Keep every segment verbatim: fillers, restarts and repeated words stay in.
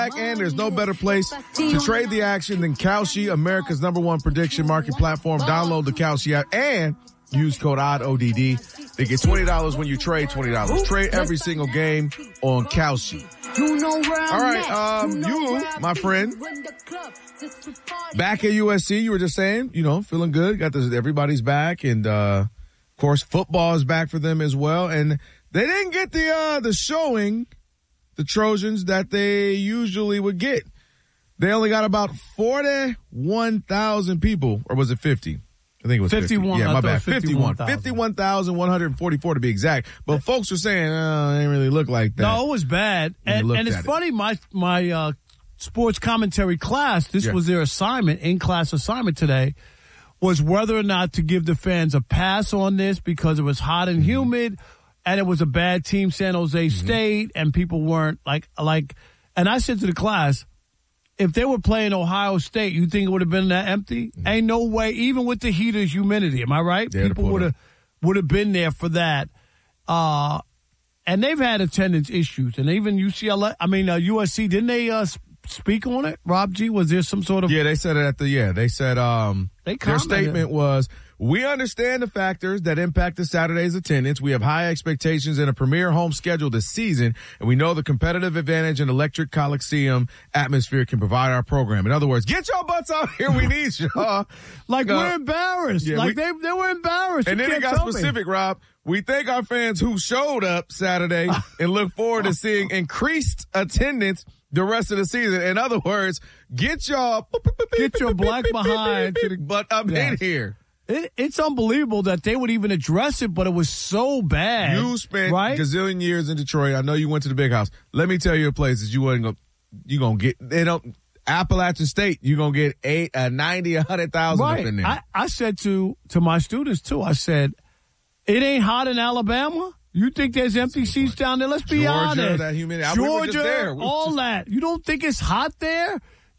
And there's no better place to trade the action than Kalshi, America's number one prediction market platform. Download the Kalshi app and use code O D D O D D. They get twenty dollars when you trade twenty dollars. Trade every single game on Kalshi. All right, um, you, my friend, back at U S C, you were just saying, you know, feeling good. Got this, everybody's back, and uh, of course, football is back for them as well. And they didn't get the uh, the showing, the Trojans, that they usually would get. They only got about forty-one thousand people, or was it fifty? I think it was fifty-one. fifty. Yeah, my bad. fifty-one. fifty-one thousand one hundred forty-four to be exact. But folks were saying, oh, it didn't really look like that. No, it was bad. And, and it's funny, it. my my uh, sports commentary class, this yeah. was their assignment, in-class assignment today, was whether or not to give the fans a pass on this because it was hot and mm-hmm. humid, and it was a bad team, San Jose mm-hmm. State, and people weren't like, like, and I said to the class, if they were playing Ohio State, you think it would have been that empty? Mm-hmm. Ain't no way, even with the heater's humidity. Am I right? Yeah, people would have would have been there for that. Uh, and they've had attendance issues. And even U C L A, I mean, uh, U S C, didn't they uh, speak on it? Rob G, was there some sort of... Yeah, they said it at the, yeah, they said um, they their statement was, we understand the factors that impacted Saturday's attendance. We have high expectations in a premier home schedule this season, and we know the competitive advantage an electric Coliseum atmosphere can provide our program. In other words, get your butts out here. We need y'all. Like uh, we're embarrassed. Yeah, like we, they they were embarrassed. And you then it got specific, me. Rob. We thank our fans who showed up Saturday and look forward to seeing increased attendance the rest of the season. In other words, get y'all get your black behind to the butt up in here. It, it's unbelievable that they would even address it, but it was so bad. You spent right? a gazillion years in Detroit. I know you went to the big house. Let me tell you a place that you wasn't going you gonna get. They don't Appalachian State. You're gonna get eight, uh, ninety, a hundred thousand right. up in there. I, I said to to my students too. I said, it ain't hot in Alabama. You think there's empty seats down there? Let's be Georgia, honest. That humidity. Georgia, we were just there. We all just... that. You don't think it's hot there?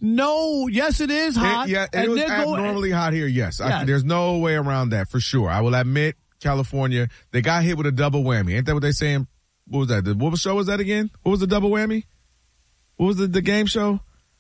No. Yes, it is hot. It, yeah, and it was abnormally going, hot here. Yes, yes. I, there's no way around that for sure. I will admit, California, they got hit with a double whammy. Ain't that what they saying? What was that? What show was that again? What was the double whammy? What was the, the game show?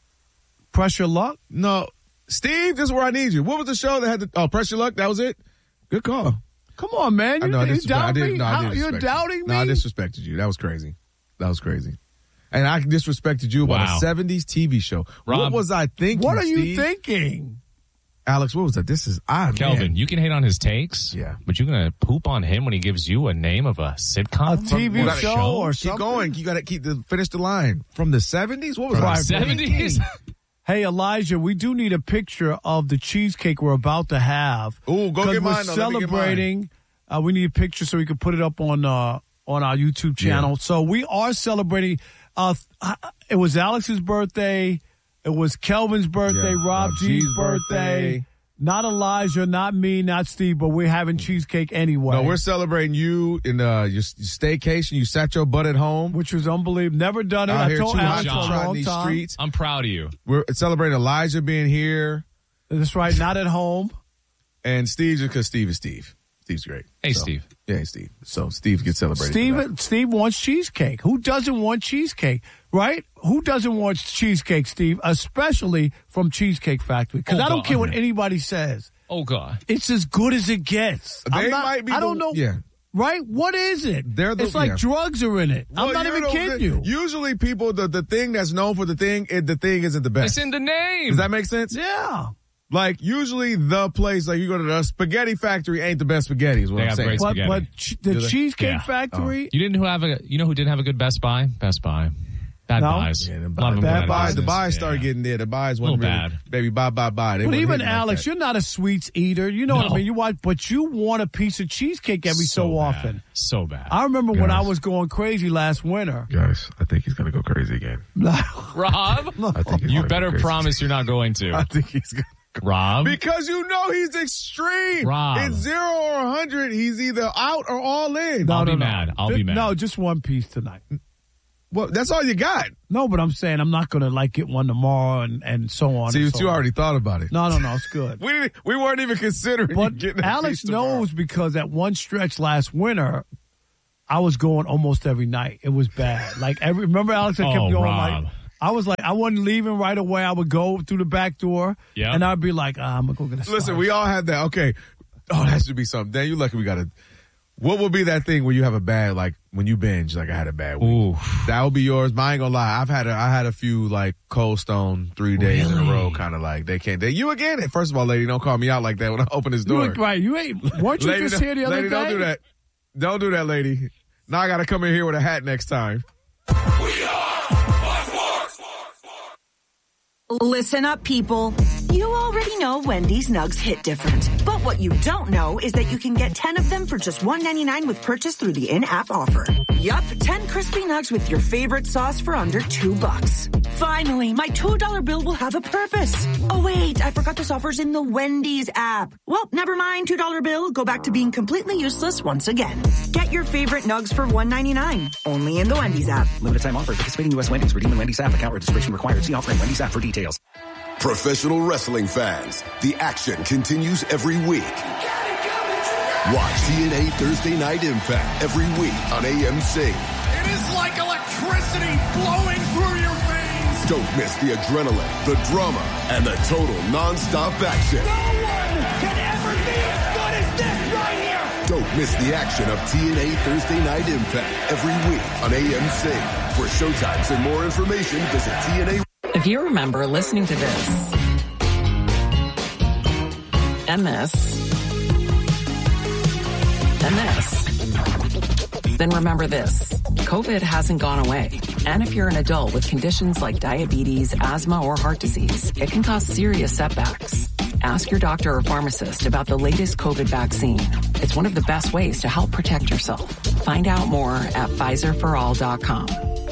Pressure Luck? No, Steve. This is where I need you. What was the show that had the oh Pressure Luck? That was it. Good call. Come on, man. You, I know, I you doubt me? No, I You're doubting you. me? No, I disrespected you. That was crazy. That was crazy. And I disrespected you about wow. a seventies T V show. Rob, what was I thinking, What are Steve? you thinking? Alex, what was that? This is odd, Kelvin, man. you can hate on his takes, yeah, but you're going to poop on him when he gives you a name of a sitcom? A T V show, show or keep something? Keep going. You got to keep the finish the line. From the seventies? What was From that? the seventies? Hey, Elijah, we do need a picture of the cheesecake we're about to have. Ooh, go get mine. We're celebrating. Uh, we need a picture so we can put it up on uh, on our YouTube channel. Yeah. So we are celebrating. Uh, it was Alex's birthday. It was Kelvin's birthday. Yeah, Rob G's birthday. birthday. Not Elijah, not me, not Steve, but we're having cheesecake anyway. No, we're celebrating you in uh, your staycation. You sat your butt at home. Which was unbelievable. Never done it. Out I here told too Alex hot for a long these time. Streets. I'm proud of you. We're celebrating Elijah being here. That's right, not at home. And Steve, just because Steve is Steve. Steve's great. Hey, so, Steve. Yeah, hey, Steve. So Steve gets celebrated. Steve, Steve wants cheesecake. Who doesn't want cheesecake, right? Who doesn't want cheesecake, Steve? Especially from Cheesecake Factory. Because oh, I don't God. care what anybody says. Oh, God. It's as good as it gets. They I'm not, might be I don't the, know. Yeah. Right? What is it? They're the, it's like yeah. drugs are in it. Well, I'm not even know, kidding the, you. Usually people, the, the thing that's known for the thing, it, the thing isn't the best. It's in the name. Does that make sense? Yeah. Like, usually the place, like you go to the Spaghetti Factory ain't the best spaghetti is what they I'm have saying. Great But, spaghetti. but ch- the Cheesecake yeah. Factory. Oh. You didn't have a, you know who didn't have a good Best Buy? Best Buy. Bad No. buys. Yeah, the A buy, lot of them bad went out of buys, the business. buys yeah. started getting there. The buys Little wasn't really, bad. baby, buy, buy, buy. They But wasn't even hitting Alex, like you're not a sweets eater. You know No. what I mean? You want, but you want a piece of cheesecake every so, so bad. often. So bad. I remember Guys. when I was going crazy last winter. Guys, I think he's going to go crazy again. Rob, I think he's you gonna better go crazy. promise you're not going to. I think he's going to. Rob? Because you know he's extreme. Rob. It's zero or a hundred. He's either out or all in. No, I'll no, be no. mad. I'll Just, be mad. No, just one piece tonight. Well, that's all you got. No, but I'm saying I'm not going to like get one tomorrow and, and so on. See, and you so two on. already thought about it. No, no, no, it's good. We didn't, we weren't even considering But getting a Alex piece tomorrow. knows because at one stretch last winter, I was going almost every night. It was bad. Like every remember Alex, I kept Oh, going Rob. like I was like, I wasn't leaving right away. I would go through the back door, yeah. and I'd be like, ah, I'm going to go get a Listen, slice. we all had that. Okay. Oh, that should be something. Dan, you lucky we got to. What would be that thing where you have a bad, like, when you binge, like I had a bad week? Ooh. That would be yours. But I ain't gonna lie. I've had a, I had a few, like, Cold Stone three days really? in a row, kind of like, they can't. They, you again. First of all, lady, don't call me out like that when I open this door. You, right. You ain't, weren't you lady, just here the other lady, day? Lady, don't do that. Don't do that, lady. Now I got to come in here with a hat next time. We are Sports. Listen up, people. You already know Wendy's Nugs hit different. But what you don't know is that you can get ten of them for just one ninety-nine with purchase through the in-app offer. Yup, ten crispy nugs with your favorite sauce for under two bucks. Finally, my two dollar bill will have a purpose. Oh, wait, I forgot this offer's in the Wendy's app. Well, never mind, two dollar bill. Go back to being completely useless once again. Get your favorite nugs for one ninety-nine. Only in the Wendy's app. Limited time offer. Participating U S Wendy's. Redeem the Wendy's app. Account registration required. See offer in Wendy's app for details. Professional wrestling fans, the action continues every week. Watch T N A Thursday Night Impact every week on A M C. It is like electricity flowing through your veins. Don't miss the adrenaline, the drama, and the total non-stop action. No one can ever be as good as this right here. Don't miss the action of T N A Thursday Night Impact every week on A M C. For showtimes and more information, visit T N A. If you remember listening to this, and this, and this, then remember this. COVID hasn't gone away. And if you're an adult with conditions like diabetes, asthma, or heart disease, it can cause serious setbacks. Ask your doctor or pharmacist about the latest COVID vaccine. It's one of the best ways to help protect yourself. Find out more at Pfizer for all dot com.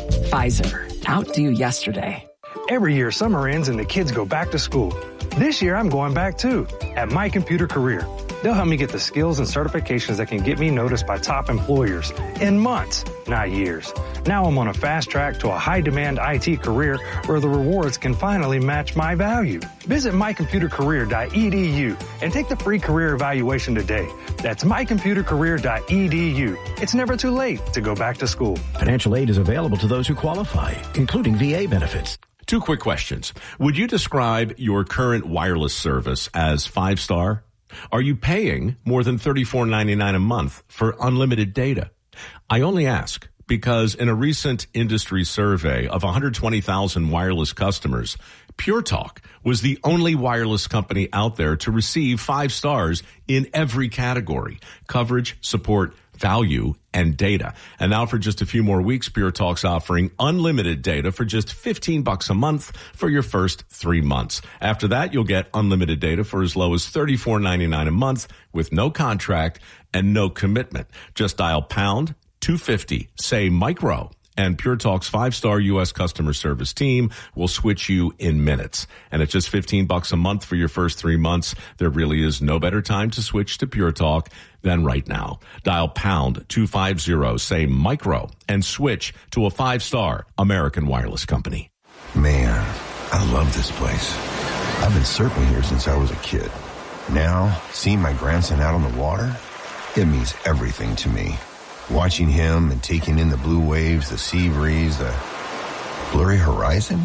Pfizer. Outdo yesterday. Every year, summer ends and the kids go back to school. This year, I'm going back too, at My Computer Career. They'll help me get the skills and certifications that can get me noticed by top employers in months, not years. Now I'm on a fast track to a high-demand I T career where the rewards can finally match my value. Visit my computer career dot e d u and take the free career evaluation today. That's my computer career dot e d u. It's never too late to go back to school. Financial aid is available to those who qualify, including V A benefits. Two quick questions. Would you describe your current wireless service as five-star? Are you paying more than thirty-four ninety-nine a month for unlimited data? I only ask because in a recent industry survey of one hundred twenty thousand wireless customers, Pure Talk was the only wireless company out there to receive five stars in every category: coverage, support, value, and data. And now for just a few more weeks, Pure Talk's offering unlimited data for just fifteen bucks a month for your first three months. After that, you'll get unlimited data for as low as thirty-four ninety-nine a month with no contract and no commitment. Just dial pound two fifty, say micro, and Pure Talk's five-star U S customer service team will switch you in minutes. And at just fifteen bucks a month for your first three months, there really is no better time to switch to Pure Talk than right now. Dial pound two fifty, say micro, and switch to a five-star American wireless company. Man, I love this place. I've been surfing here since I was a kid. Now, seeing my grandson out on the water, it means everything to me. Watching him and taking in the blue waves, the sea breeze, the blurry horizon.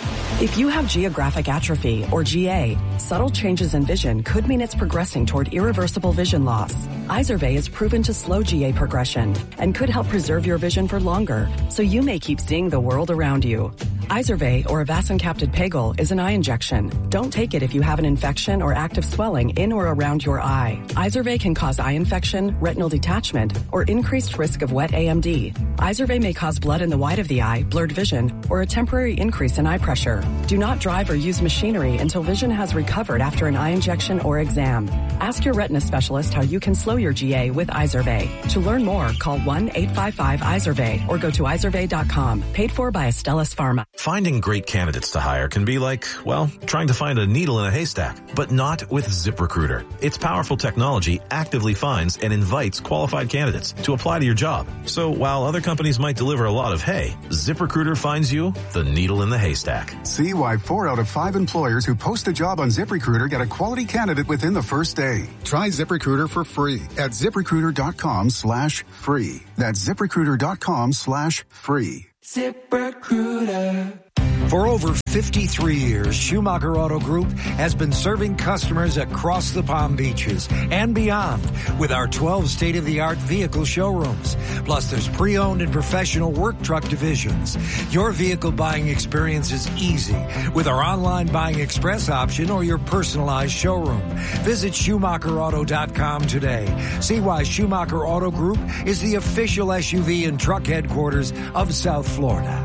If you have geographic atrophy, or G A, subtle changes in vision could mean it's progressing toward irreversible vision loss. Izervay is proven to slow G A progression and could help preserve your vision for longer, so you may keep seeing the world around you. Izervay, or avacincaptad pegol, is an eye injection. Don't take it if you have an infection or active swelling in or around your eye. Izervay can cause eye infection, retinal detachment, or increased risk of wet A M D. Izervay may cause blood in the white of the eye, blurred vision, or a temporary increase in eye pressure. Do not drive or use machinery until vision has recovered after an eye injection or exam. Ask your retina specialist how you can slow your G A with Izervay. To learn more, call one eight five five Izervay or go to izervay dot com. Paid for by Astellas Pharma. Finding great candidates to hire can be like, well, trying to find a needle in a haystack, but not with ZipRecruiter. Its powerful technology actively finds and invites qualified candidates to apply to your job. So while other companies might deliver a lot of hay, ZipRecruiter finds you the needle in the haystack. See why four out of five employers who post a job on ZipRecruiter get a quality candidate within the first day. Try ZipRecruiter for free at ZipRecruiter.com slash free. That's ZipRecruiter.com slash free. ZipRecruiter. For over fifty-three years, Schumacher Auto Group has been serving customers across the Palm Beaches and beyond with our twelve state-of-the-art vehicle showrooms. Plus, there's pre-owned and professional work truck divisions. Your vehicle buying experience is easy with our online buying express option or your personalized showroom. Visit Schumacher Auto dot com today. See why Schumacher Auto Group is the official S U V and truck headquarters of South Florida.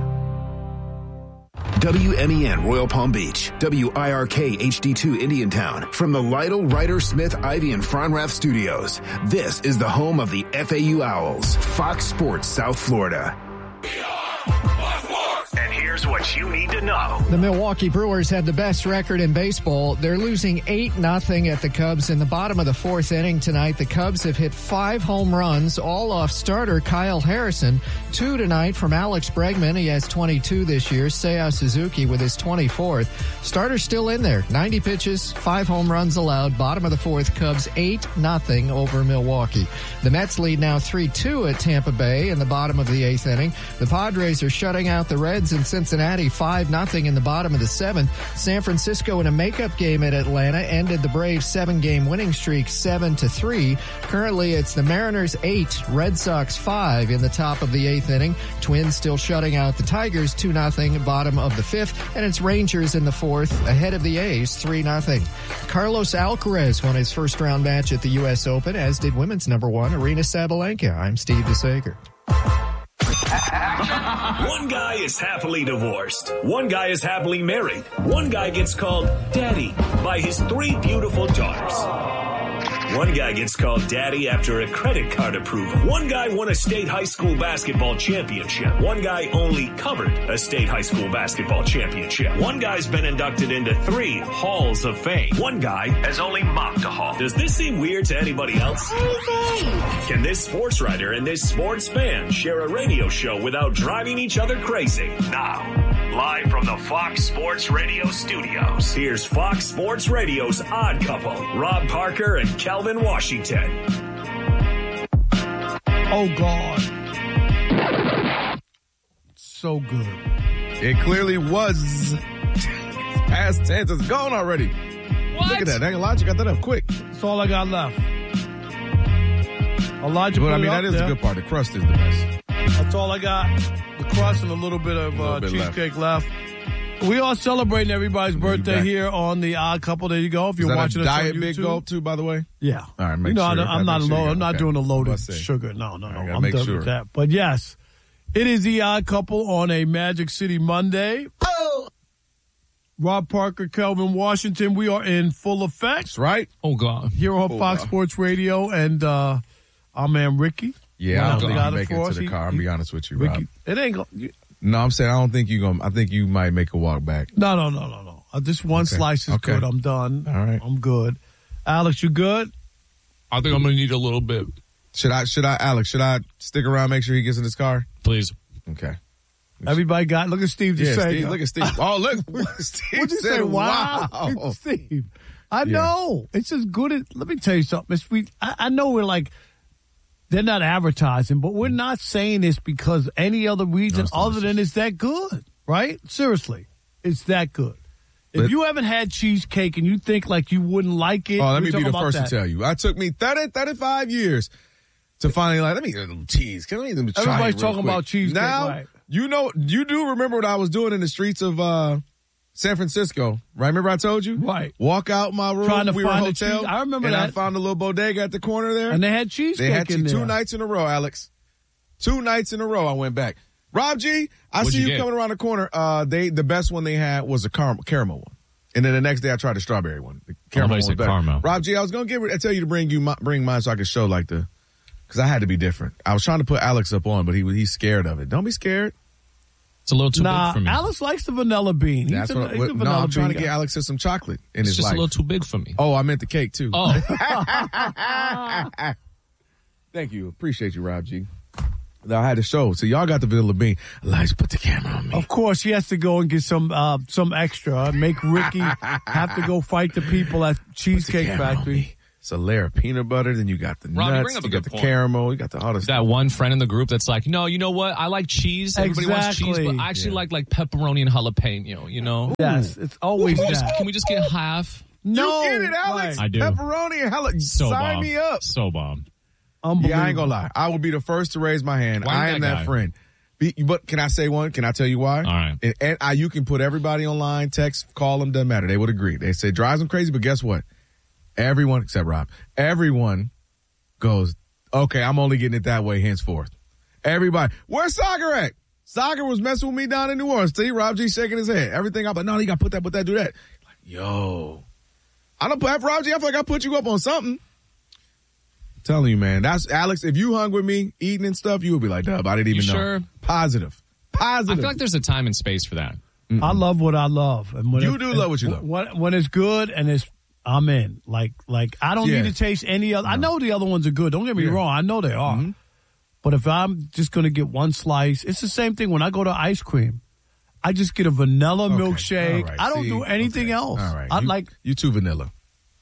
W M E N Royal Palm Beach, W I R K H D two Indiantown. From the Lytle, Ryder, Smith, Ivy, and Fronrath studios, this is the home of the F A U Owls, Fox Sports South Florida. And here's what you need to know. The Milwaukee Brewers had the best record in baseball. They're losing eight nothing at the Cubs in the bottom of the fourth inning tonight. The Cubs have hit five home runs, all off starter Kyle Harrison. Two tonight from Alex Bregman. He has twenty-two this year. Seiya Suzuki with his twenty-fourth. Starter's still in there. ninety pitches, five home runs allowed. Bottom of the fourth, Cubs eight nothing over Milwaukee. The Mets lead now three two at Tampa Bay in the bottom of the eighth inning. The Padres are shutting out the Reds in Cincinnati five nothing in the bottom of the seventh. San Francisco in a makeup game at Atlanta ended the Braves seven-game winning streak seven to three. Currently, it's the Mariners eight, Red Sox five in the top of the eighth inning. Twins still shutting out the Tigers two nothing, bottom of the fifth, and it's Rangers in the fourth, ahead of the A's three nothing. Carlos Alcaraz won his first-round match at the U S Open, as did women's number one, Aryna Sabalenka. I'm Steve DeSager. One guy is happily divorced. One guy is happily married. One guy gets called daddy by his three beautiful daughters. One guy gets called daddy after a credit card approval. One guy won a state high school basketball championship. One guy only covered a state high school basketball championship. One guy's been inducted into three halls of fame. One guy has only mopped a hall. Does this seem weird to anybody else? Can this sports writer and this sports fan share a radio show without driving each other crazy? Now, live from the Fox Sports Radio studios, here's Fox Sports Radio's Odd Couple, Rob Parker and Kelvin Washington. Oh, God. So good. It clearly was. Past tense. It's gone already. What? Look at that. Elijah got that up quick. That's all I got left. Elijah, well, put I mean, it that up is there. the good part. The crust is the best. That's all I got. The crust and a little bit of little uh, bit cheesecake left. left. We are celebrating everybody's birthday back. here on the Odd Couple. There you go. If Is you're that watching a us on diet YouTube. big gulp too, by the way? Yeah. All right, make you know, sure. I, I'm not make sure low. you I'm not okay. doing a loaded Let's see. sugar. No, no, no. I gotta I'm make done sure. with that. But yes, it is the Odd Couple on a Magic City Monday. Oh. Rob Parker, Kelvin Washington. We are in full effect. That's right. Oh, God. Here on Oh, Fox God. Sports Radio, and uh, our man Ricky. Yeah, I don't think got you it make for it us. to the He- car. I'll he- be honest with you, Ricky, Rob. it ain't going. No, I'm saying I don't think you gonna. I think you might make a walk back. No, no, no, no, no. Uh, this one Okay. slice is Okay. good. I'm done. All right. I'm good. Alex, you good? I think I'm going to need a little bit. Should I? Should I, Alex? Should I stick around? Make sure he gets in his car. Please. Okay. Everybody got. Look at Steve. Yeah, Just saying. Steve, look at Steve. Oh, look. Steve What'd you said, say? Wow, wow. Steve. I Yeah. know it's as good as. Let me tell you something. It's, we, I, I know we're like. They're not advertising, but we're not saying this because any other reason No, other than it's that good, right? Seriously, it's that good. If But- you haven't had cheesecake and you think like you wouldn't like it, Oh, let we're me be talking the about first that. to tell you. I took me thirty, thirty-five years to finally like, let me get a little cheese. Can I try Everybody's it real talking quick? about cheesecake, Now, right. you know, you do remember what I was doing in the streets of uh, San Francisco, right? Remember I told you? Right. Walk out my room. Trying to we were find a the hotel. cheese- I remember and that. I found a little bodega at the corner there. And they had cheesecake They had in two there. nights in a row, Alex. Two nights in a row I went back. Rob G, I What'd see you you get? coming around the corner. Uh, they the best one they had was a caramel, caramel one. And then the next day I tried the strawberry one. The caramel Nobody one said was better. caramel. Rob G, I was going to give it, I tell you to bring you my, bring mine so I could show like the, cause I had to be different. I was trying to put Alex up on, but he was, he's scared of it. Don't be scared. It's a little too Nah, big for me. Alex likes the vanilla bean. He's That's a, what, he's what a no, vanilla I'm trying bean to get guy. Alex some chocolate in it's his just life. a little too big for me. Oh, I meant the cake too. Oh. Thank you. Appreciate you, Rob G. I had to show. So y'all got the vanilla bean. Elijah, put the camera on me. Of course, he has to go and get some uh, some extra. Make Ricky have to go fight the people at Cheesecake camera on Factory. me. It's a layer of peanut butter. Then you got the Rob, you nuts. bring up a You got good the point. caramel. You got the all this. That one friend in the group that's like, no, you know what? I like cheese. Everybody wants cheese, Exactly. but I actually like like pepperoni and jalapeno. You know? Yes, it's always Can we, just, that. can we just get half? No, you get it, Alex. I do. Pepperoni and jalapeno. So Sign bomb. me up. So bomb. Yeah, I ain't gonna lie. I will be the first to raise my hand. Why I you am that that guy? friend. Be, but can I say one? Can I tell you why? All right. And, and I, you can put everybody online, text, call them, doesn't matter. They would agree. They say drives them crazy, but guess what? Everyone, except Rob, everyone goes, okay, I'm only getting it that way henceforth. Everybody, where's Soccer at? Soccer was messing with me down in New Orleans. See, Rob G shaking his head. Everything I'm like, no, you got to put that, put that, do that. Like, yo, I don't put Rob G. I feel like I put you up on something. I'm telling you, man. That's Alex. If you hung with me eating and stuff, you would be like, Dub, I didn't even You know. sure? Positive. Positive. I feel like there's a time and space for that. Mm-mm. I love what I love. And when You it- do love what you love. When, when it's good and it's, I'm in. Like, like I don't Yeah. need to taste any other. I know the other ones are good. Don't get me Yeah. wrong. I know they are. Mhm. But if I'm just going to get one slice, it's the same thing when I go to ice cream. I just get a vanilla Okay. milkshake. All right. I don't See? do anything Okay. else. All right. I you, like. you too vanilla.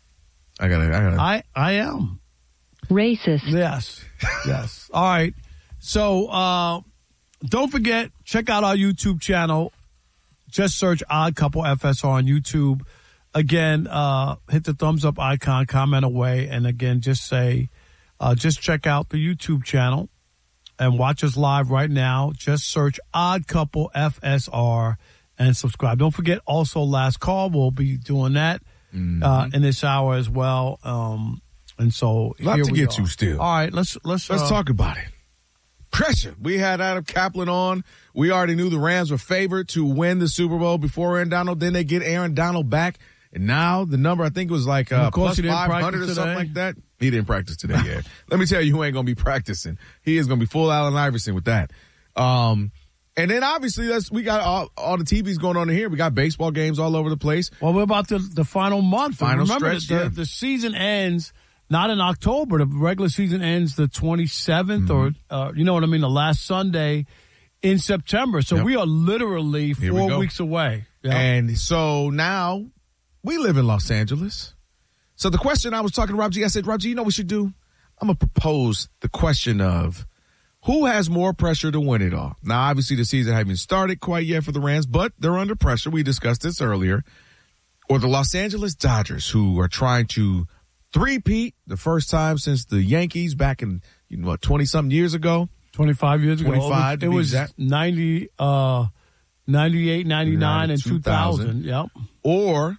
I gotta, I gotta. I I am racist. Yes, yes. All right. So uh, don't forget, check out our YouTube channel. Just search Odd Couple F S R on YouTube. Again, uh, hit the thumbs up icon, comment away, and again, just say, uh, just check out the YouTube channel and watch us live right now. Just search Odd Couple F S R and subscribe. Don't forget, also Last Call. We'll be doing that Mm-hmm. uh, in this hour as well. Um, and so Lot here to we get are. to still. All right, let's let's Let's uh, talk about it. Pressure. We had Adam Kaplan on. We already knew the Rams were favored to win the Super Bowl before Aaron Donald. Then they get Aaron Donald back. And now the number, I think it was like And uh, of course plus he didn't five hundred or practice something today. like that. He didn't practice today yet. Let me tell you who ain't going to be practicing. He is going to be full Allen Iverson with that. Um, and then obviously that's, we got all, all the T Vs going on in here. We got baseball games all over the place. Well, we're about the the final month. Final Remember, stretch, the, yeah. the season ends not in October. The regular season ends the twenty-seventh, Mm-hmm. or uh, you know what I mean, the last Sunday in September. So Yep. we are literally Here we four go. weeks away. Yep. And so now we live in Los Angeles. So the question I was talking to Rob G, I said, Rob G, you know what we should do? I'm going to propose the question of who has more pressure to win it all? Now, obviously the season hasn't started quite yet for the Rams, but they're under pressure. We discussed this earlier. Or the Los Angeles Dodgers, who are trying to three-peat the first time since the Yankees back in, you know, what, twenty-something years ago? twenty-five years ago. twenty-five It to be was exact. ninety, uh, ninety-eight, ninety-nine, and two thousand. Yep. Or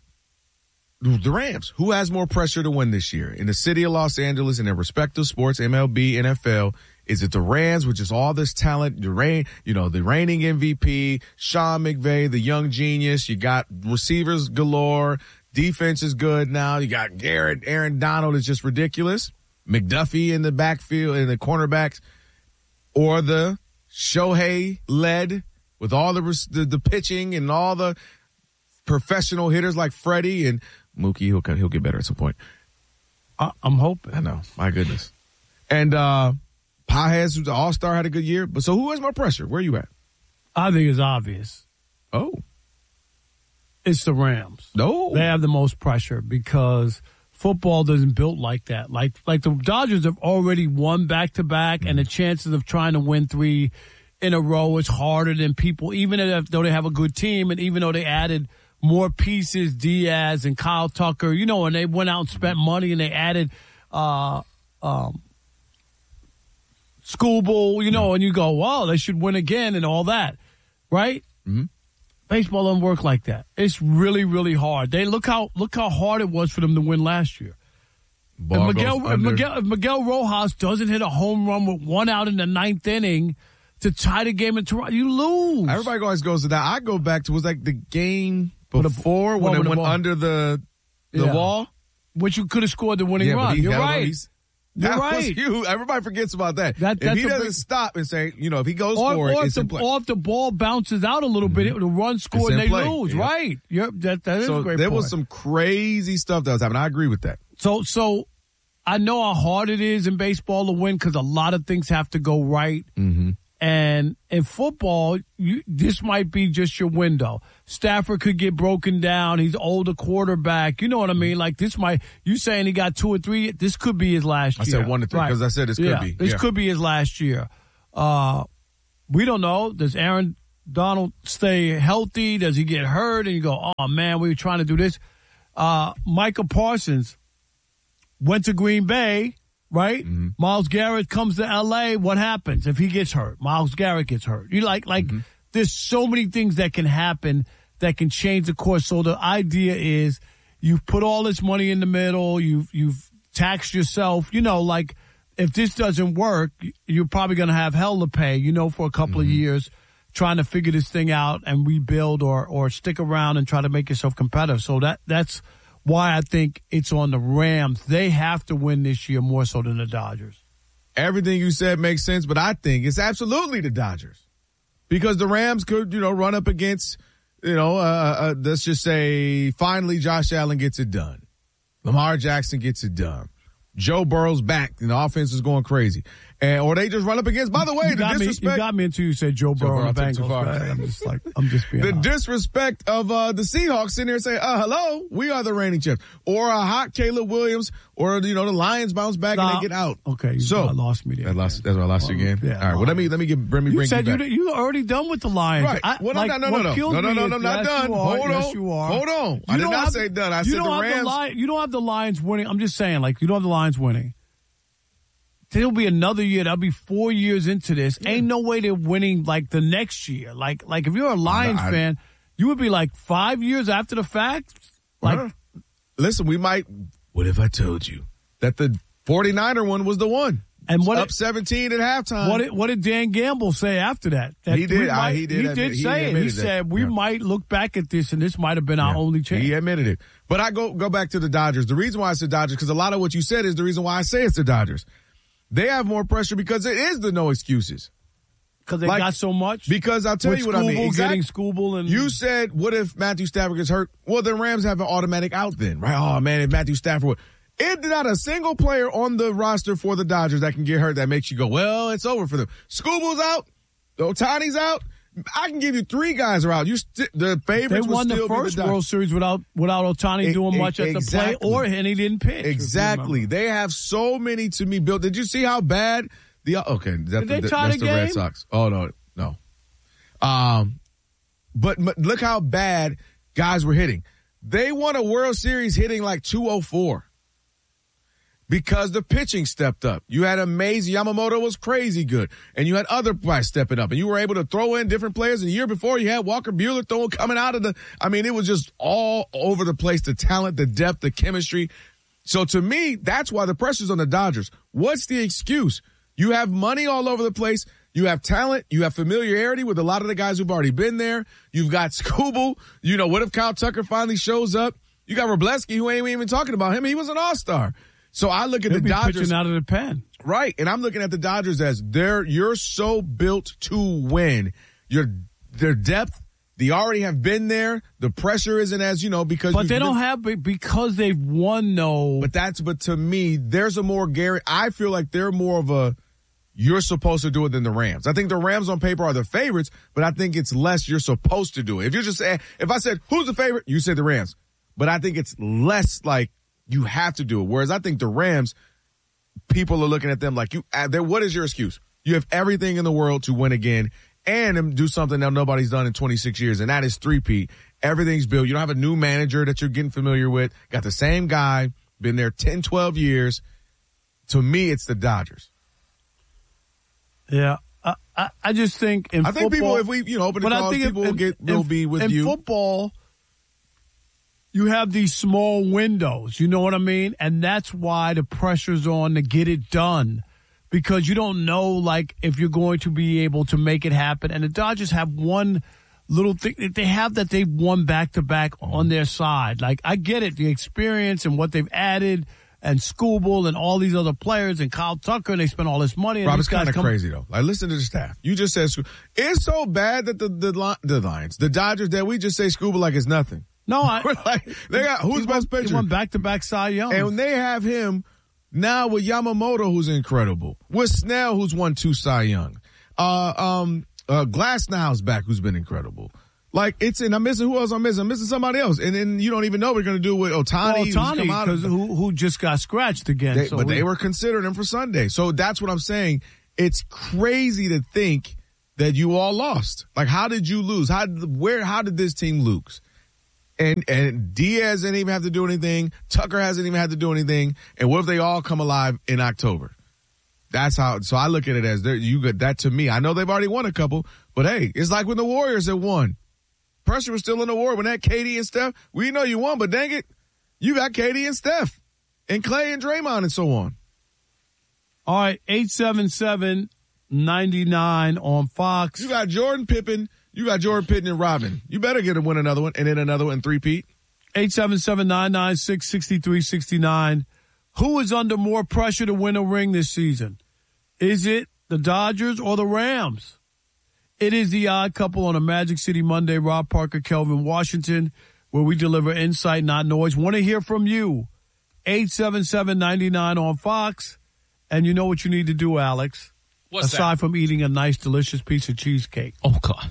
the Rams, who has more pressure to win this year in the city of Los Angeles in their respective sports, M L B, N F L? Is it the Rams, which is all this talent, the reign, you know, the reigning M V P, Sean McVay, the young genius. You got receivers galore. Defense is good now. You got Garrett, Aaron Donald is just ridiculous. McDuffie in the backfield and the cornerbacks, or the Shohei led with all the, the the pitching and all the professional hitters like Freddie and Mookie. He'll he'll get better at some point. I, I'm hoping. I know. My goodness. And uh Paez, who's the all-star, had a good year. But so who has more pressure? Where are you at? I think it's obvious. Oh. It's the Rams. No. They have the most pressure because football doesn't built like that. Like like the Dodgers have already won back-to-back, and the chances of trying to win three in a row is harder than people, even if, though they have a good team, and even though they added more pieces, Diaz and Kyle Tucker, you know, and they went out and spent money and they added uh, um, Schoolbowl, you know, and you go, wow, they should win again and all that, right? Mm-hmm. Baseball doesn't work like that. It's really, really hard. They look how look how hard it was for them to win last year. Ball If Miguel, goes if under. Miguel, if Miguel Rojas doesn't hit a home run with one out in the ninth inning to tie the game in Toronto, you lose. Everybody always goes to that. I go back to, was like the game With a- before well, when with it a went ball. under the the Yeah. wall. Which you could have scored the winning Yeah, but run. he You're held on. right. He's- You're That was right. huge. Everybody forgets about that. That- if that's he a doesn't big- stop and say, you know, if he goes Or, for it, or, if it's the, in play. or if the ball bounces out a little bit, the run score It's and in they play. lose. Yeah. Right. You're, that, that is So a great there point. was some crazy stuff that was happening. I agree with that. So, so I know how hard it is in baseball to win because a lot of things have to go right. Mm-hmm. And in football, you, this might be just your window. Stafford could get broken down. He's older quarterback. You know what I mean? Like this might, you saying he got two or three, this could be his last I year. said one to three because right. I said this could yeah, be. This yeah. could be his last year. Uh, we don't know. Does Aaron Donald stay healthy? Does he get hurt? And you go, oh man, we were trying to do this. Uh, Micah Parsons went to Green Bay. Right? Mm-hmm. Myles Garrett comes to L A. What happens if he gets hurt? Myles Garrett gets hurt. You like, like, mm-hmm. there's so many things that can happen that can change the course. So the idea is you've put all this money in the middle. You've, you've taxed yourself. You know, like if this doesn't work, you're probably going to have hell to pay, you know, for a couple mm-hmm. of years trying to figure this thing out and rebuild or, or stick around and try to make yourself competitive. So that, that's, why I think it's on the Rams. They have to win this year more so than the Dodgers. Everything you said makes sense, but I think it's absolutely the Dodgers. Because the Rams could, you know, run up against, you know, uh, uh, let's just say finally Josh Allen gets it done. Lamar Jackson gets it done. Joe Burrow's back and the offense is going crazy. And, or they just run up against, by the way, you the disrespect. Me, you got me until you said Joe, Joe Burrow and the Bengals. I'm just like, I'm just being The honest. disrespect of uh, the Seahawks sitting there and say, uh, hello, we are the reigning champs. Or a hot Caleb Williams, or, you know, the Lions bounce back Stop. and they get out. Okay, you so, lost me there. I lost, that's why I lost well, you again? Yeah, All right, well, let me, let me get, bring me, you bring said you you back. You were already done with the Lions. Right. I, well, no, like, no, no, no, no, no, no, no, no, not yes, done. Hold on. Yes, you are. Hold on. You I did not have, say done. I said the Rams. The, you don't have the Lions winning. I'm just saying, like, you don't have the Lions winning. There'll be another year. That'll be four years into this. Yeah. Ain't no way they're winning like the next year. Like, like if you're a Lions no, I, fan, you would be like five years after the fact. Like, uh, listen, we might. What if I told you that the 49er one was the one? And what up it, seventeen at halftime. What did, what did Dan Gamble say after that? that he did. Might, I, he did. He did he say it. He that. said we yeah. might look back at this, and this might have been yeah. our only chance. He admitted it. But I go go back to the Dodgers. The reason why I said Dodgers because a lot of what you said is the reason why I say it's the Dodgers. They have more pressure because it is the no excuses. Because they like, got so much? Because I'll tell With you what Skubal I mean. Exactly. Getting Skubal and you said, what if Matthew Stafford gets hurt? Well, the Rams have an automatic out then, right? Oh, man, if Matthew Stafford – it's not a single player on the roster for the Dodgers that can get hurt that makes you go, well, it's over for them. Skubal's out. Ohtani's out. I can give you three guys are out. You st- the favorites They won the first the World Series without without Ohtani it, doing it, much at exactly. the plate, or and he didn't pitch. Exactly. They have so many to me built. Did you see how bad the okay? That, Did they the, tie that's the the game? Red Sox. Oh no, no. Um, but, but look how bad guys were hitting. They won a World Series hitting like two oh four. Because the pitching stepped up. You had amazing, Yamamoto was crazy good. And you had other guys stepping up. And you were able to throw in different players. And the year before, you had Walker Buehler throwing, coming out of the, I mean, it was just all over the place. The talent, the depth, the chemistry. So to me, that's why the pressure's on the Dodgers. What's the excuse? You have money all over the place. You have talent. You have familiarity with a lot of the guys who've already been there. You've got Skubal. You know, what if Kyle Tucker finally shows up? You got Wroblewski, who ain't even talking about him. He was an all-star. So I look at They'll the be Dodgers pitching out of the pen, right? And I'm looking at the Dodgers as they're you're so built to win. Your their depth, they already have been there. The pressure isn't as you know because but they don't have because they've won. No, but that's but to me, there's a more Gary. I feel like they're more of a you're supposed to do it than the Rams. I think the Rams on paper are the favorites, but I think it's less you're supposed to do it. If you're just saying, if I said who's the favorite, you said the Rams, but I think it's less like. You have to do it. Whereas I think the Rams, people are looking at them like you. What is your excuse? You have everything in the world to win again and do something that nobody's done in twenty-six years, and that is three-peat. Everything's built. You don't have a new manager that you're getting familiar with. Got the same guy, been there ten, twelve years. To me, it's the Dodgers. Yeah, I, I, I just think in I think football, people, if we, you know, open the calls, people will get will be with in you. In football, you have these small windows, you know what I mean? And that's why the pressure's on to get it done. Because you don't know, like, if you're going to be able to make it happen. And the Dodgers have one little thing. They have that they've won back-to-back on their side. Like, I get it, the experience and what they've added, and Skubal and all these other players and Kyle Tucker, and they spent all this money. And Rob, it's kind of come- crazy, though. Like, listen to the staff. You just said it's so bad that the, the, the Lions, the Dodgers, that we just say Skubal like it's nothing. No, I, like, they got who's best pitcher? He won back-to-back Cy Young. And when they have him now with Yamamoto, who's incredible, with Snell, who's won two Cy Young, Uh, um, uh, Glasnow's back, who's been incredible. Like, it's, and I'm missing, who else I'm missing? I'm missing somebody else. And then you don't even know what we're going to do with Ohtani. Well, Ohtani, because who, who just got scratched again. They, so but we, they were considering him for Sunday. So that's what I'm saying. It's crazy to think that you all lost. Like, how did you lose? How did, where, how did this team lose? And, and Diaz didn't even have to do anything. Tucker hasn't even had to do anything. And what if they all come alive in October? That's how, so I look at it as you got that to me. I know they've already won a couple, but hey, it's like when the Warriors had won. Pressure was still in the war when that K D and Steph. We know you won, but dang it, you got K D and Steph and Clay and Draymond and so on. All right, eight seven seven, nine nine on Fox. You got Jordan Pippen. You got Jordan Pippen and Robin. You better get to win another one and then another one, three-peat. eight seven seven, nine nine six, six three six nine. Who is under more pressure to win a ring this season? Is it the Dodgers or the Rams? It is the Odd Couple on a Magic City Monday. Rob Parker, Kelvin Washington, where we deliver insight, not noise. Want to hear from you. eight seven seven, nine nine on Fox. And you know what you need to do, Alex? What's Aside that? from eating a nice, delicious piece of cheesecake. Oh, God.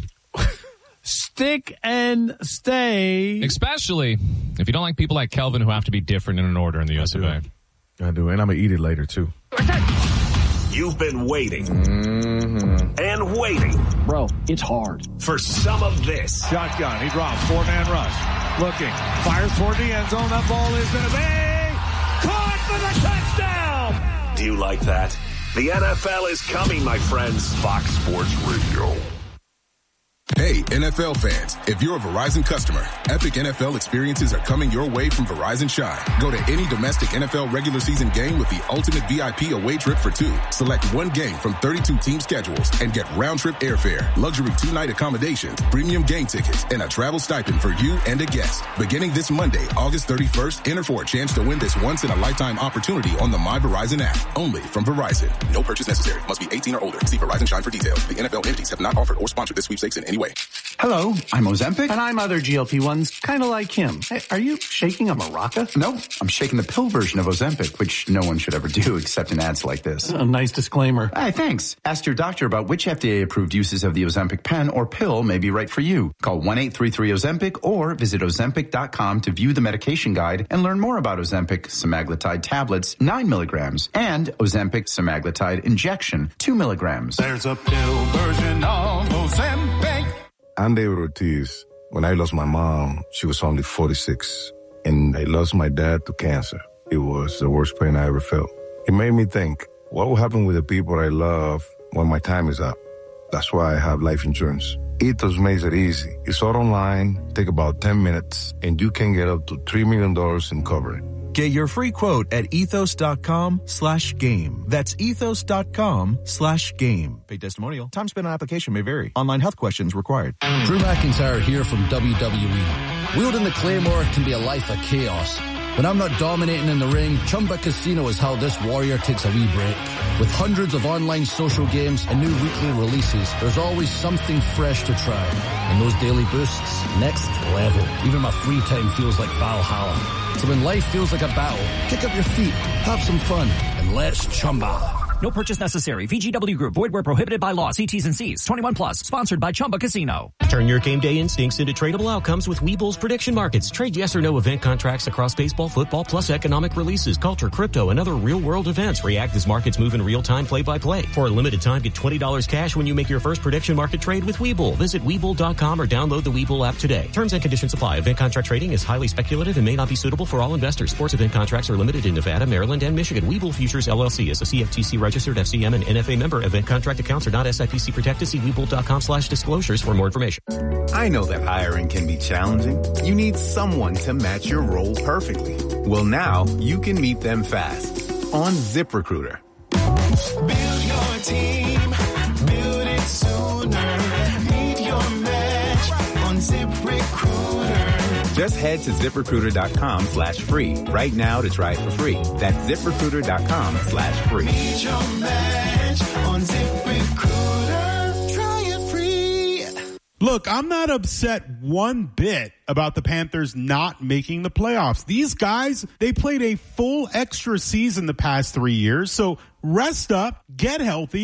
Stick and stay. Especially if you don't like people like Kelvin who have to be different in an order in the U S of A. I do, and I'm going to eat it later, too. You've been waiting mm-hmm. and waiting. Bro, it's hard. For some of this. Shotgun, he drops, four-man rush. Looking, fires toward the end zone. That ball is going to be caught for the touchdown. Do you like that? The N F L is coming, my friends. Fox Sports Radio. Hey, N F L fans, if you're a Verizon customer, epic N F L experiences are coming your way from Verizon Shine. Go to any domestic N F L regular season game with the ultimate V I P away trip for two. Select one game from thirty-two team schedules and get round-trip airfare, luxury two-night accommodations, premium game tickets, and a travel stipend for you and a guest. Beginning this Monday, August thirty-first, enter for a chance to win this once-in-a-lifetime opportunity on the My Verizon app. Only from Verizon. No purchase necessary. Must be eighteen or older. See Verizon Shine for details. The N F L entities have not offered or sponsored this sweepstakes in any way. Hello, I'm Ozempic, and I'm other G L P ones, kind of like him. Hey, are you shaking a maraca? No, I'm shaking the pill version of Ozempic, which no one should ever do except in ads like this. A nice disclaimer. Hey, thanks. Ask your doctor about which F D A-approved uses of the Ozempic pen or pill may be right for you. Call one eight three three Ozempic or visit Ozempic dot com to view the medication guide and learn more about Ozempic semaglutide tablets, nine milligrams, and Ozempic semaglutide injection, two milligrams. There's a pill version of Ozempic. I'm David Ortiz. When I lost my mom, she was only forty-six, and I lost my dad to cancer. It was the worst pain I ever felt. It made me think, what will happen with the people I love when my time is up? That's why I have life insurance. Ethos makes it easy. It's all online, take about ten minutes, and you can get up to three million dollars in coverage. Get your free quote at ethos.com slash game. That's ethos.com slash game. Paid testimonial. Time spent on application may vary. Online health questions required. Drew McIntyre here from W W E. Wielding the Claymore can be a life of chaos. When I'm not dominating in the ring, Chumba Casino is how this warrior takes a wee break. With hundreds of online social games and new weekly releases, there's always something fresh to try. And those daily boosts, next level. Even my free time feels like Valhalla. So when life feels like a battle, kick up your feet, have some fun, and let's Chumba. No purchase necessary. V G W Group. Void where prohibited by law. See T's and C's. twenty-one plus. Sponsored by Chumba Casino. Turn your game day instincts into tradable outcomes with Webull's prediction markets. Trade yes or no event contracts across baseball, football, plus economic releases, culture, crypto, and other real-world events. React as markets move in real time, play-by-play. For a limited time, get twenty dollars cash when you make your first prediction market trade with Webull. Visit Webull dot com or download the Webull app today. Terms and conditions apply. Event contract trading is highly speculative and may not be suitable for all investors. Sports event contracts are limited in Nevada, Maryland, and Michigan. Webull Futures, L L C is a C F T C registered F C M and N F A member. Event contract accounts are not S I P C protected. See Webull dot com slash disclosures for more information. I know that hiring can be challenging. You need someone to match your role perfectly. Well, now you can meet them fast on ZipRecruiter. Build your team, build it sooner. Meet your match on ZipRecruiter. Just head to ZipRecruiter.com slash free right now to try it for free. That's ZipRecruiter.com slash free. Meet your match on ZipRecruiter. Try it free. Look, I'm not upset one bit about the Panthers not making the playoffs. These guys, they played a full extra season the past three years. So rest up, get healthy,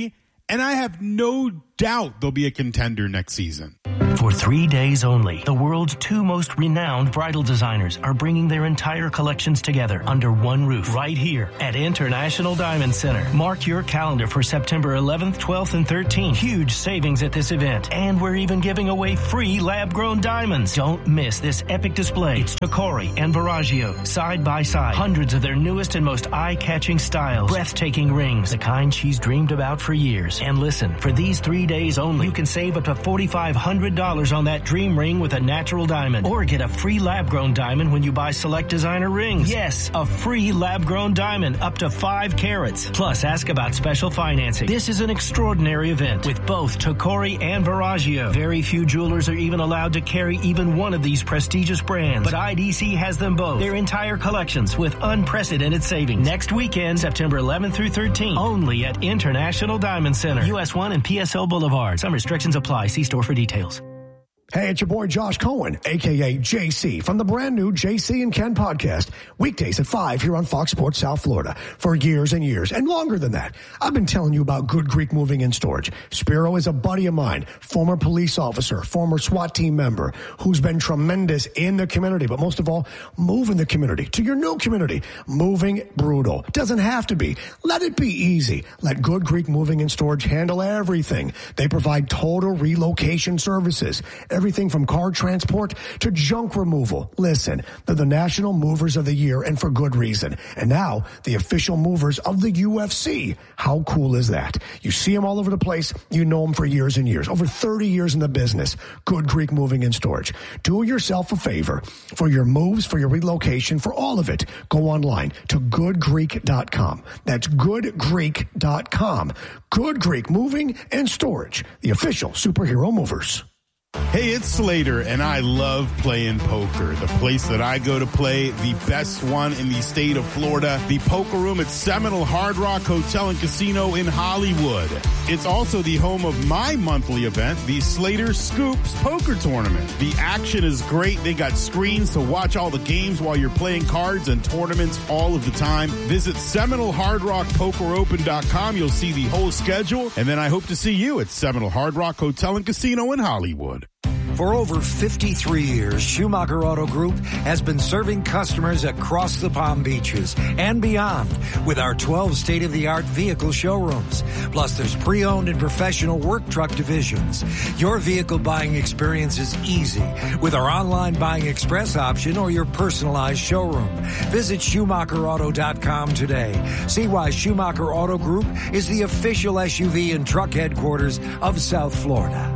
And I have no doubt they'll be a contender next season. For three days only, the world's two most renowned bridal designers are bringing their entire collections together under one roof right here at International Diamond Center. Mark your calendar for September eleventh, twelfth, and thirteenth. Huge savings at this event. And we're even giving away free lab-grown diamonds. Don't miss this epic display. It's Tacori and Verragio side by side. Hundreds of their newest and most eye-catching styles. Breathtaking rings, the kind she's dreamed about for years. And listen, for these three days only, you can save up to four thousand five hundred dollars on that dream ring with a natural diamond. Or get a free lab-grown diamond when you buy select designer rings. Yes, a free lab-grown diamond up to five carats. Plus, ask about special financing. This is an extraordinary event with both Tacori and Verragio. Very few jewelers are even allowed to carry even one of these prestigious brands. But I D C has them both. Their entire collections with unprecedented savings. Next weekend, September eleventh through thirteenth, only at International Diamond Center, U S one and P S L Boulevard. Some restrictions apply. See store for details. Hey, it's your boy Josh Cohen, a k a. J C, from the brand new J C and Ken podcast, weekdays at five here on Fox Sports South Florida. For years and years, and longer than that, I've been telling you about Good Greek Moving and Storage. Spiro is a buddy of mine, former police officer, former SWAT team member, who's been tremendous in the community, but most of all, moving the community to your new community. Moving brutal. Doesn't have to be. Let it be easy. Let Good Greek Moving and Storage handle everything. They provide total relocation services. Everything from car transport to junk removal. Listen, they're the National Movers of the Year, and for good reason. And now, the official movers of the U F C. How cool is that? You see them all over the place. You know them for years and years. Over thirty years in the business. Good Greek Moving and Storage. Do yourself a favor. For your moves, for your relocation, for all of it, go online to good greek dot com. That's good greek dot com. Good Greek Moving and Storage. The official superhero movers. Hey, it's Slater, and I love playing poker. The place that I go to play, the best one in the state of Florida, the Poker Room at Seminole Hard Rock Hotel and Casino in Hollywood. It's also the home of my monthly event, the Slater Scoops Poker Tournament. The action is great. They got screens to watch all the games while you're playing cards and tournaments all of the time. Visit Seminole Hard Rock Poker Open dot com. You'll see the whole schedule, and then I hope to see you at Seminole Hard Rock Hotel and Casino in Hollywood. For over fifty-three years, Schumacher Auto Group has been serving customers across the Palm Beaches and beyond with our twelve state-of-the-art vehicle showrooms. Plus, there's pre-owned and professional work truck divisions. Your vehicle buying experience is easy with our online buying express option or your personalized showroom. Visit Schumacher Auto dot com today. See why Schumacher Auto Group is the official S U V and truck headquarters of South Florida.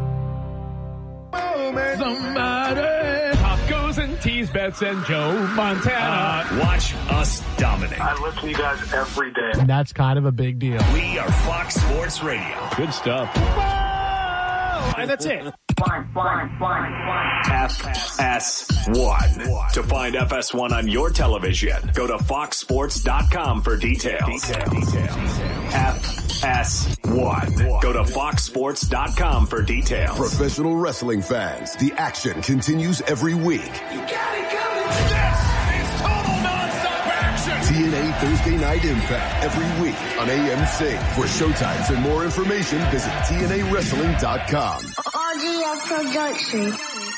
Somebody. Tacos and tease bets and Joe Montana. Uh, watch us dominate. I listen to you guys every day. And that's kind of a big deal. We are Fox Sports Radio. Good stuff. And that's it. Fine, fine, fine, fine. F S one. To find F S one on your television, go to fox sports dot com for details. Detail, detail. F S one. Go to fox sports dot com for details. Professional wrestling fans, the action continues every week. You got it coming. This is total nonstop action. T N A Thursday Night Impact every week on A M C. For showtimes and more information, visit T N A wrestling dot com. R G F Production.